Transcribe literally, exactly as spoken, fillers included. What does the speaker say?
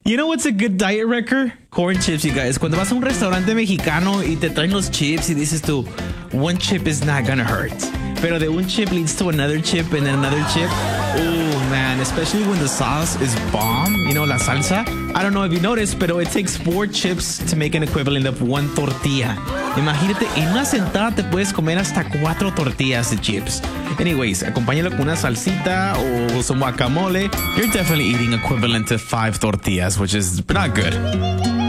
You know what's a good diet wrecker? Corn chips, you guys. Cuando vas a un restaurante mexicano y te traen los chips y dices tú, one chip is not gonna hurt. Pero de un chip leads to another chip and then another chip. Oh, man. Especially when the sauce is bomb. You know, la salsa. I don't know if you noticed, pero it takes four chips to make an equivalent of one tortilla. Imagínate, en una sentada te puedes comer hasta cuatro tortillas de chips. Anyways, acompáñalo con una salsita o some guacamole. You're definitely eating equivalent to five tortillas, which is not good.